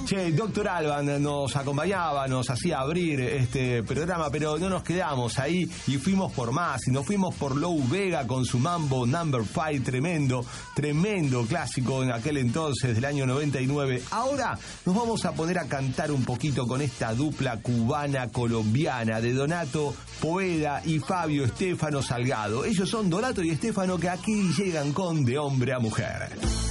Che, Doctor Alban nos acompañaba, nos hacía abrir este programa, pero no nos quedamos ahí y fuimos por más, y nos fuimos por Lou Bega con su Mambo Number 5, tremendo clásico en aquel entonces del año 99. Ahora nos vamos a poner a cantar un poquito con esta dupla cubana-colombiana de Donato Poveda y Fabio Estefano Salgado. Ellos son Donato y Estefano, que aquí llegan con De Hombre a Mujer.